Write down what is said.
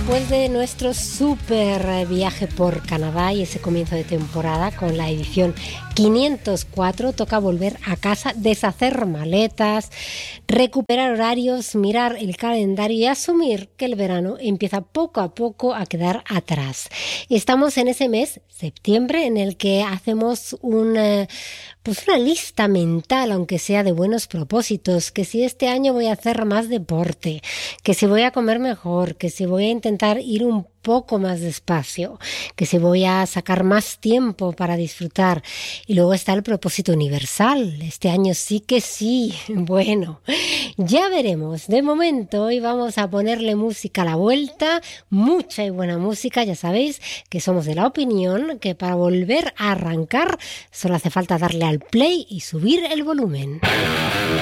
Después de nuestro súper viaje por Canadá y ese comienzo de temporada con la edición 504, toca volver a casa, deshacer maletas, recuperar horarios, mirar el calendario y asumir que el verano empieza poco a poco a quedar atrás. Estamos en ese mes, septiembre, en el que hacemos una lista mental, aunque sea de buenos propósitos, que si este año voy a hacer más deporte, que si voy a comer mejor, que si voy a intentar ir un poco más despacio, que si voy a sacar más tiempo para disfrutar. Y luego está el propósito universal. Este año sí que sí. Bueno, ya veremos. De momento hoy vamos a ponerle música a la vuelta, mucha y buena música. Ya sabéis que somos de la opinión que para volver a arrancar solo hace falta darle al play y subir el volumen.